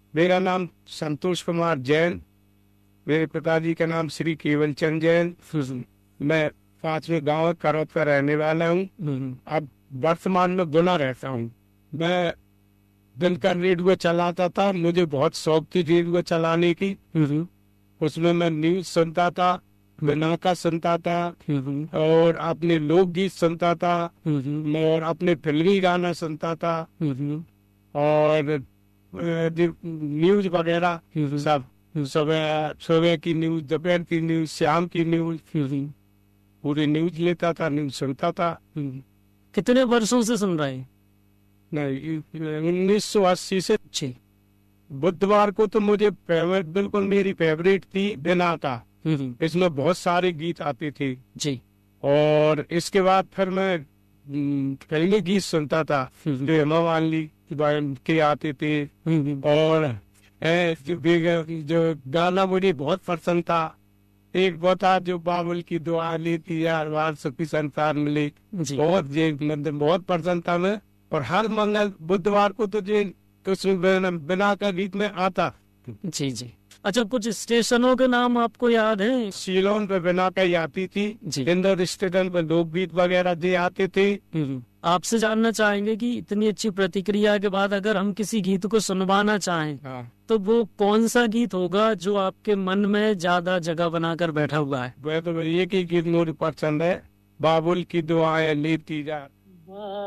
मेरा नाम संतोष कुमार जैन। मेरे पिताजी का नाम श्री केवल चंद जैन। मैं 5वें गांव करौत का रहने वाला हूँ। अब वर्तमान में गुना रहता हूँ। मैं दिन का रेडियो चलाता था, मुझे बहुत शौक थी रेडियो चलाने की। उसमें मैं न्यूज सुनता था, बिना का सुनता था और अपने लोकगीत सुनता था और अपने फिल्मी गाना सुनता था और न्यूज वगैरह सब। सुबह सुबह की न्यूज, दोपहर की न्यूज, शाम की न्यूज, पूरी न्यूज लेता था, न्यूज सुनता था। कितने वर्षों से सुन रहे हैं? नहीं, 1980 से। जी बुधवार को तो मुझे फेवरेट, बिल्कुल मेरी फेवरेट थी बिना का। इसमें बहुत सारे गीत आते थे जी। और इसके बाद फिर मैं फिल्मी गीत सुनता था जो हेमा मालिनी के आते थे। और जो गाना मुझे बहुत पसंद था, एक वो था जो बाबुल की दुआ ली थी यार बार सुखी संसार मिले। जी बहुत ये मतलब बहुत पसंद था मैं। और हर मंगल बुधवार को तो जो कुछ बिना का गीत में आता। जी जी। अच्छा, कुछ स्टेशनों के नाम आपको याद है? सीलोन पे बिना का ही आती थी जी। इंदौर स्टेशन पे लोकगीत वगैरह जो आते थे। आपसे जानना चाहेंगे कि इतनी अच्छी प्रतिक्रिया के बाद अगर हम किसी गीत को सुनवाना चाहें तो वो कौन सा गीत होगा जो आपके मन में ज्यादा जगह बनाकर बैठा हुआ है? वह तो एक ही गीत मुझे पसंद है, बाबुल की दुआएं लेती जा।